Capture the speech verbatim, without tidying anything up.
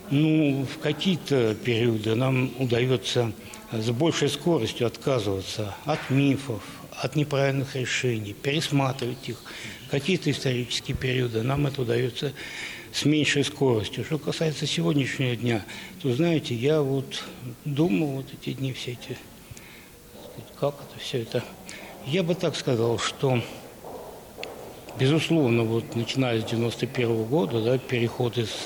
Ну, в какие-то периоды нам удается с большей скоростью отказываться от мифов, от неправильных решений, пересматривать их. Какие-то исторические периоды нам это удается с меньшей скоростью. Что касается сегодняшнего дня, то, знаете, я вот думал вот эти дни все эти, как это все это. Я бы так сказал, что, безусловно, вот начиная с девяносто первого года, да, переход из